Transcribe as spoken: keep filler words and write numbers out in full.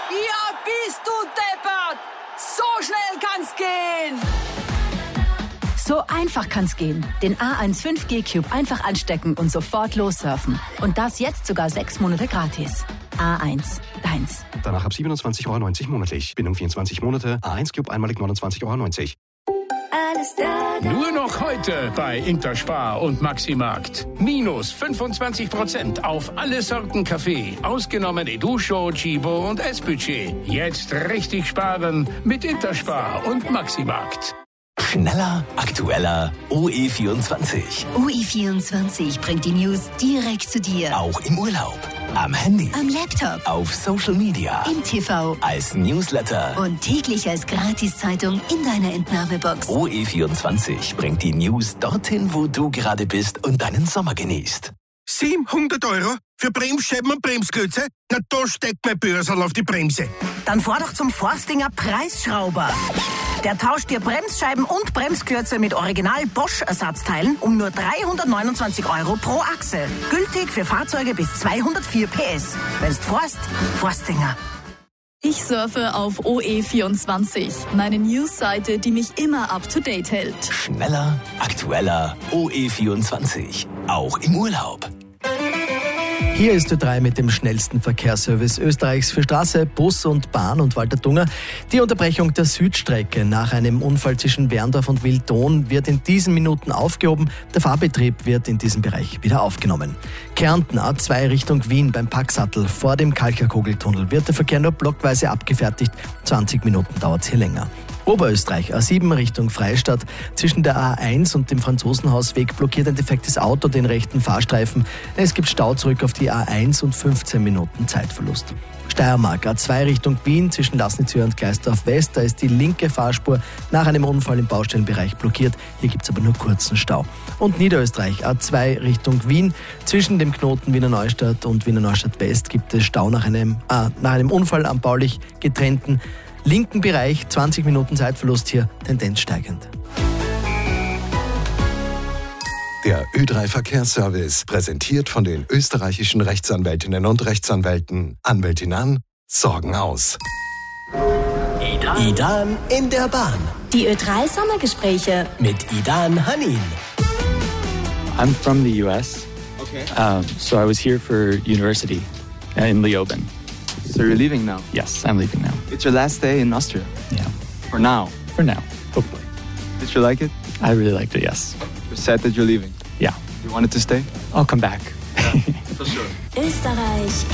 Ja, bist du deppert! So schnell kann's gehen! So einfach kann's gehen. Den A eins fünf G Cube einfach anstecken und sofort lossurfen. Und das jetzt sogar sechs Monate gratis. A eins, deins. Danach ab siebenundzwanzig Euro neunzig monatlich. Bindung vierundzwanzig Monate. A eins Cube einmalig neunundzwanzig Euro neunzig. Nur noch heute bei Interspar und Maximarkt. Minus fünfundzwanzig Prozent auf alle Sorten Kaffee. Ausgenommen Educho, Chibo und S-Budget. Jetzt richtig sparen mit Interspar und Maximarkt. Schneller, aktueller, O E vierundzwanzig. O E vierundzwanzig bringt die News direkt zu dir. Auch im Urlaub, am Handy, am Laptop, auf Social Media, im T V, als Newsletter und täglich als Gratiszeitung in deiner Entnahmebox. O E vierundzwanzig bringt die News dorthin, wo du gerade bist und deinen Sommer genießt. siebenhundert Euro für Bremsscheiben und Bremsklötze? Na, da steckt mein Börsal auf die Bremse. Dann fahr doch zum Forstinger Preisschrauber. Der tauscht dir Bremsscheiben und Bremsklötze mit Original Bosch-Ersatzteilen um nur dreihundertneunundzwanzig Euro pro Achse. Gültig für Fahrzeuge bis zweihundertvier P S. Wenn's forst, Forstinger. Ich surfe auf O E vierundzwanzig, meine Newsseite, die mich immer up to date hält. Schneller, aktueller, O E vierundzwanzig, auch im Urlaub. Hier ist Ö drei mit dem schnellsten Verkehrsservice Österreichs für Straße, Bus und Bahn und Walter Dunger. Die Unterbrechung der Südstrecke nach einem Unfall zwischen Werndorf und Wildon wird in diesen Minuten aufgehoben. Der Fahrbetrieb wird in diesem Bereich wieder aufgenommen. Kärnten A zwei Richtung Wien beim Packsattel vor dem Kalcherkogeltunnel wird der Verkehr nur blockweise abgefertigt. zwanzig Minuten dauert es hier länger. Oberösterreich A sieben Richtung Freistadt. Zwischen der A eins und dem Franzosenhausweg blockiert ein defektes Auto den rechten Fahrstreifen. Es gibt Stau zurück auf die A eins und fünfzehn Minuten Zeitverlust. Steiermark A zwei Richtung Wien zwischen Lassnitzhöhe und Gleisdorf West. Da ist die linke Fahrspur nach einem Unfall im Baustellenbereich blockiert. Hier gibt es aber nur kurzen Stau. Und Niederösterreich A zwei Richtung Wien. Zwischen dem Knoten Wiener Neustadt und Wiener Neustadt West gibt es Stau nach einem, äh, nach einem Unfall am baulich getrennten linken Bereich. zwanzig Minuten Zeitverlust hier, Tendenz steigend. Der Ö drei Verkehrsservice, präsentiert von den österreichischen Rechtsanwältinnen und Rechtsanwälten. Anwältin sorgen aus. Idan. Idan in der Bahn. Die Ö drei Sommergespräche mit Idan Hanin. I'm from the U S. Okay. Um, so I was here for university in Leoben. So you're leaving now? Yes, I'm leaving now. It's your last day in Austria? Yeah. For now? For now, hopefully. Did you like it? I really liked it, yes. You're sad that you're leaving? Yeah. You wanted to stay? I'll come back. Yeah, for sure. Österreich